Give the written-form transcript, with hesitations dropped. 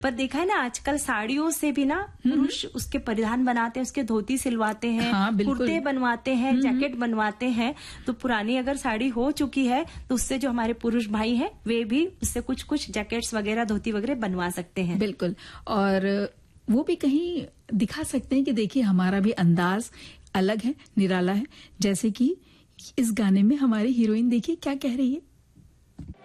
पर देखा है ना आजकल साड़ियों से भी ना पुरुष उसके परिधान बनाते हैं, उसके धोती सिलवाते हैं, हाँ, कुर्ते बनवाते हैं, जैकेट बनवाते हैं। तो पुरानी अगर साड़ी हो चुकी है तो उससे जो हमारे पुरुष भाई हैं वे भी उससे कुछ कुछ जैकेट्स वगैरह, धोती वगैरह बनवा सकते हैं। बिल्कुल, और वो भी कहीं दिखा सकते हैं कि देखिए हमारा भी अंदाज अलग है, निराला है। जैसे कि इस गाने में हमारी हीरोइन देखिए क्या कह रही है।